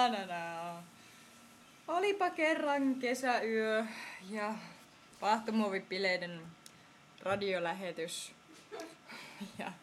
Olipa kerran kesäyö ja Pahtomuovipileiden radiolähetys. Ja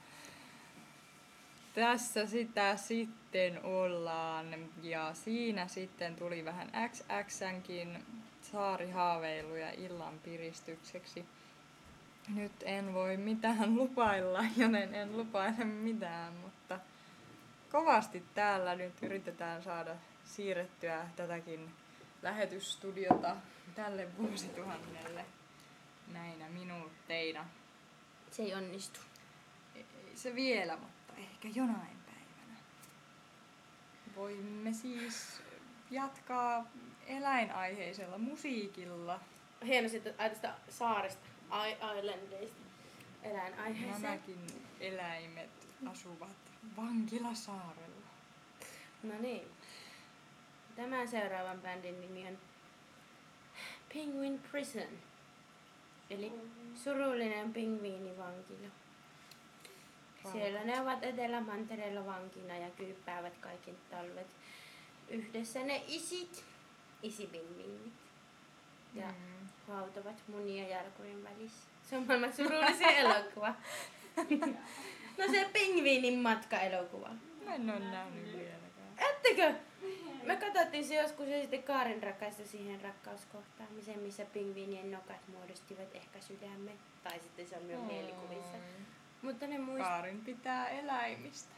tässä sitä sitten ollaan. Ja siinä sitten tuli vähän XX:nkin saarihaaveiluja illan piristykseksi. Nyt en voi mitään lupailla, joten en lupaile mitään, mutta kovasti täällä nyt yritetään saada siirrettyä tätäkin lähetysstudiota tälle vuosituhannelle näinä minuutteina. Se ei onnistu. Ei se vielä, mutta ehkä jonain päivänä. Voimme siis jatkaa eläinaiheisella musiikilla. Hieno sitten tästä saarista, islandeista, eläinaiheeseen. Nämäkin eläimet asuvat vankilasaarella. No niin. Tämän seuraavan bändin nimi on Penguin Prison. Eli surullinen pingviinivankila. Siellä ne ovat Etelämantereella vankina ja kyyppäävät kaikki talvet. Yhdessä ne isipingviinit. Ja hautavat munia jalkojen välissä. Se on maailman surullisin elokuva. No se pingviinin matka-elokuva. Mä en oo nähnyt vieläkään. Ettekö? Me katsottiin se joskus ja sitten Kaarin rakastui siihen rakkauskohtaamiseen, missä pingviinien nokat muodostivat ehkä sydämen. Tai sitten se on minun mielikuvissa. Mutta ne Kaarin pitää eläimistä.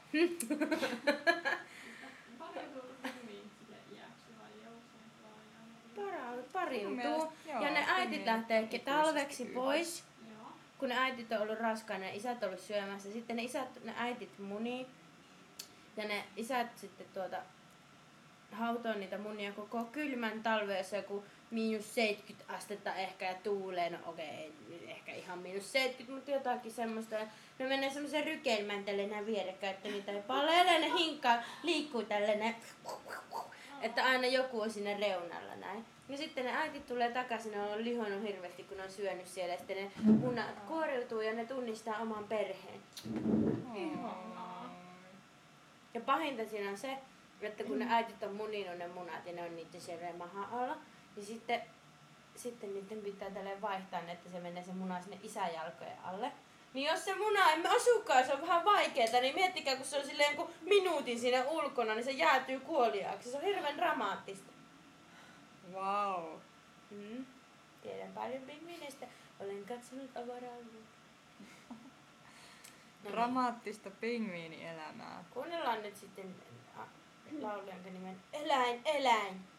Pariutuu. Ja ne äitit lähtee talveksi pois. Kun ne äitit on ollut raskaana ja isät on ollut syömässä. Sitten ne äitit munii. Ja ne isät sitten hautoo niitä munia koko kylmän talven, jos joku -70 astetta ehkä ja tuulee. No okei, ehkä ihan -70, mutta jotakin semmoista. Ne menee semmoisen rykelmän tälleen vierekkäin, että niitä ei palelee, ne hinkkaa, liikkuu tälleen, että aina joku on siinä reunalla näin. Ja sitten ne äitit tulee takaisin, ne on lihonut hirveästi, kun ne on syönyt siellä. Ja sitten ne munat kuoriutuu ja ne tunnistaa oman perheen. Ja pahinta siinä on se, että kun ne äitit on muninut ne munat ja ne on niiden siellä mahan alla, niin sitten niiden pitää tälleen vaihtaa, että se menee se muna sinne isän jalkojen alle. Niin jos se muna ei asukaan, se on vähän vaikeeta, niin miettikää, kun se on silleen kuin minuutin siinä ulkona, niin se jäätyy kuoliaaksi. Se on hirveän dramaattista. Wow. Tiedän paljon pingviineistä. Olen katsonut avaruutta. Dramaattista pingviinielämää. Kuunnellaan nyt sitten laulu, jonka nimen Eläin.